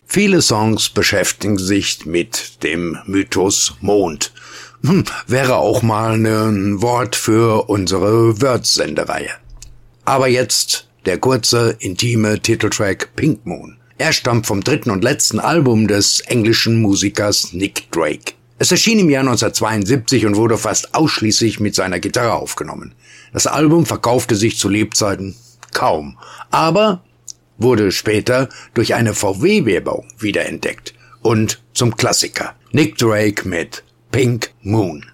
Viele Songs beschäftigen sich mit dem Mythos Mond. Wäre auch mal ein Wort für unsere Wörth-Sendereihe. Aber jetzt der kurze, intime Titeltrack Pink Moon. Er stammt vom dritten und letzten Album des englischen Musikers Nick Drake. Es erschien im Jahr 1972 und wurde fast ausschließlich mit seiner Gitarre aufgenommen. Das Album verkaufte sich zu Lebzeiten kaum, aber wurde später durch eine VW-Werbung wiederentdeckt und zum Klassiker. Nick Drake mit Pink Moon.